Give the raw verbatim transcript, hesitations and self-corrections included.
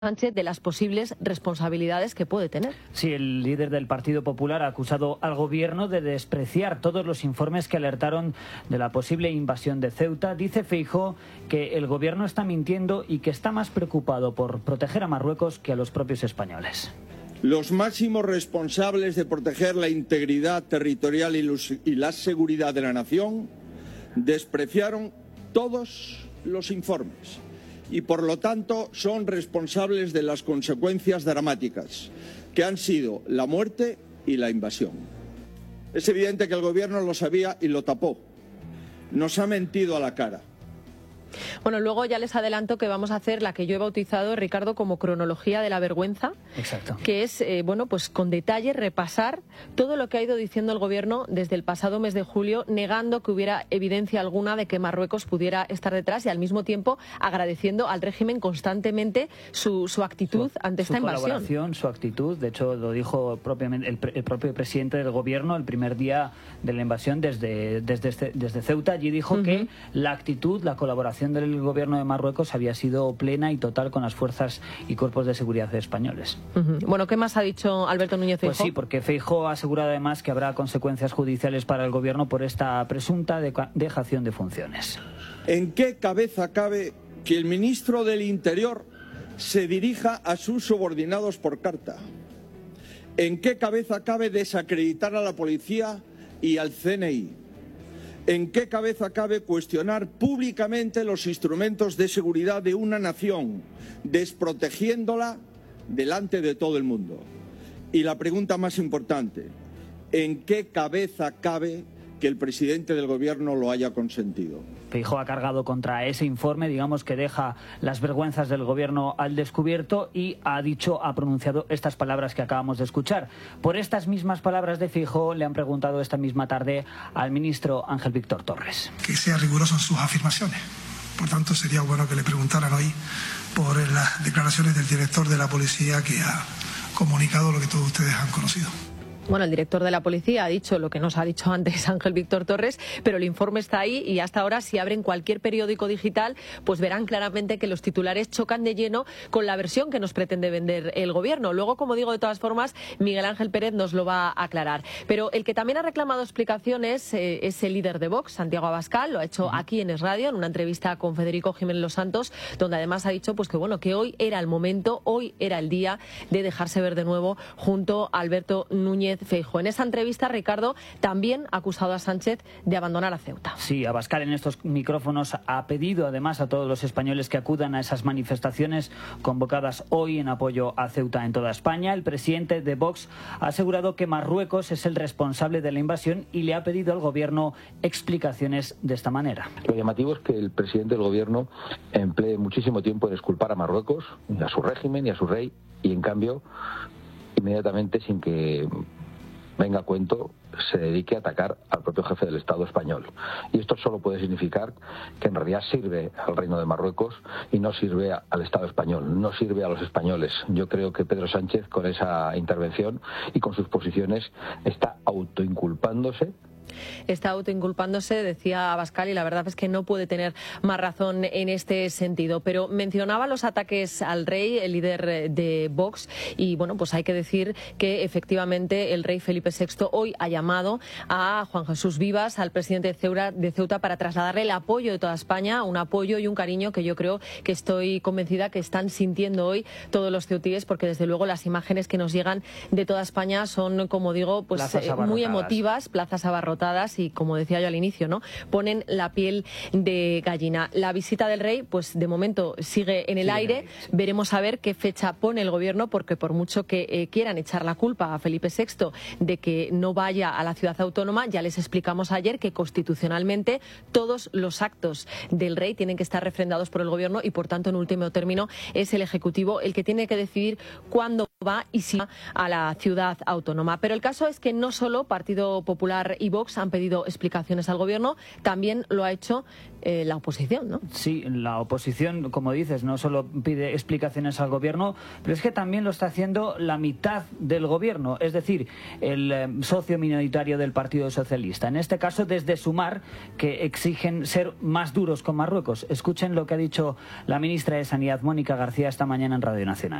Sánchez de las posibles responsabilidades que puede tener. Sí, el líder del Partido Popular ha acusado al gobierno de despreciar todos los informes que alertaron de la posible invasión de Ceuta. Dice Feijóo que el gobierno está mintiendo y que está más preocupado por proteger a Marruecos que a los propios españoles. Los máximos responsables de proteger la integridad territorial y, los, y la seguridad de la nación despreciaron todos los informes y, por lo tanto, son responsables de las consecuencias dramáticas, que han sido la muerte y la invasión. Es evidente que el Gobierno lo sabía y lo tapó. Nos ha mentido a la cara. Bueno, luego ya les adelanto que vamos a hacer la que yo he bautizado, Ricardo, como cronología de la vergüenza. Exacto. Que es, eh, bueno, pues con detalle repasar todo lo que ha ido diciendo el Gobierno desde el pasado mes de julio, negando que hubiera evidencia alguna de que Marruecos pudiera estar detrás y al mismo tiempo agradeciendo al régimen constantemente su, su actitud su, ante esta su invasión. Colaboración, su actitud, de hecho lo dijo propiamente el, el propio presidente del Gobierno el primer día de la invasión desde, desde, desde Ceuta. Allí dijo uh-huh. que la actitud, la colaboración del gobierno de Marruecos había sido plena y total con las fuerzas y cuerpos de seguridad españoles. Uh-huh. Bueno, ¿qué más ha dicho Alberto Núñez Feijóo? Pues sí, porque Feijóo ha asegurado además que habrá consecuencias judiciales para el gobierno por esta presunta dejación de funciones. ¿En qué cabeza cabe que el ministro del Interior se dirija a sus subordinados por carta? ¿En qué cabeza cabe desacreditar a la policía y al C N I? ¿En qué cabeza cabe cuestionar públicamente los instrumentos de seguridad de una nación, desprotegiéndola delante de todo el mundo? Y la pregunta más importante, ¿en qué cabeza cabe que el presidente del Gobierno lo haya consentido? Feijóo ha cargado contra ese informe, digamos que deja las vergüenzas del Gobierno al descubierto y ha dicho, ha pronunciado estas palabras que acabamos de escuchar. Por estas mismas palabras de Feijóo le han preguntado esta misma tarde al ministro Ángel Víctor Torres. Que sea riguroso en sus afirmaciones. Por tanto, sería bueno que le preguntaran hoy por las declaraciones del director de la policía que ha comunicado lo que todos ustedes han conocido. Bueno, el director de la policía ha dicho lo que nos ha dicho antes Ángel Víctor Torres, pero el informe está ahí y hasta ahora si abren cualquier periódico digital pues verán claramente que los titulares chocan de lleno con la versión que nos pretende vender el Gobierno. Luego, como digo, de todas formas, Miguel Ángel Pérez nos lo va a aclarar. Pero el que también ha reclamado explicaciones eh, es el líder de Vox, Santiago Abascal, lo ha hecho aquí en Es Radio, en una entrevista con Federico Jiménez Los Santos, donde además ha dicho pues que bueno que hoy era el momento, hoy era el día de dejarse ver de nuevo junto a Alberto Núñez Feijóo. En esa entrevista, Ricardo también ha acusado a Sánchez de abandonar a Ceuta. Sí, Abascal en estos micrófonos ha pedido además a todos los españoles que acudan a esas manifestaciones convocadas hoy en apoyo a Ceuta en toda España. El presidente de Vox ha asegurado que Marruecos es el responsable de la invasión y le ha pedido al Gobierno explicaciones de esta manera. Lo llamativo es que el presidente del Gobierno emplee muchísimo tiempo en exculpar a Marruecos, a su régimen y a su rey, y en cambio, inmediatamente, sin que venga a cuento, se dedique a atacar al propio jefe del Estado español. Y esto solo puede significar que en realidad sirve al Reino de Marruecos y no sirve al Estado español, no sirve a los españoles. Yo creo que Pedro Sánchez, con esa intervención y con sus posiciones, está autoinculpándose. Está autoinculpándose, decía Abascal, y la verdad es que no puede tener más razón en este sentido. Pero mencionaba los ataques al rey, el líder de Vox, y bueno, pues hay que decir que efectivamente el rey Felipe sexto hoy ha llamado a Juan Jesús Vivas, al presidente de Ceuta, de Ceuta, para trasladarle el apoyo de toda España, un apoyo y un cariño que yo creo que estoy convencida que están sintiendo hoy todos los ceutíes, porque desde luego las imágenes que nos llegan de toda España son, como digo, pues eh, muy emotivas, plazas abarrotadas, y como decía yo al inicio, ¿no?, ponen la piel de gallina. La visita del rey, pues de momento sigue en el sí, aire. Sí. Veremos a ver qué fecha pone el Gobierno, porque por mucho que eh, quieran echar la culpa a Felipe sexto de que no vaya a la ciudad autónoma, ya les explicamos ayer que constitucionalmente todos los actos del rey tienen que estar refrendados por el Gobierno y por tanto, en último término, es el Ejecutivo el que tiene que decidir cuándo va y sí a la ciudad autónoma. Pero el caso es que no solo Partido Popular y Vox han pedido explicaciones al Gobierno, también lo ha hecho eh, la oposición, ¿no? Sí, la oposición, como dices, no solo pide explicaciones al Gobierno, pero es que también lo está haciendo la mitad del Gobierno, es decir, el eh, socio minoritario del Partido Socialista. En este caso, desde Sumar, que exigen ser más duros con Marruecos. Escuchen lo que ha dicho la ministra de Sanidad, Mónica García, esta mañana en Radio Nacional.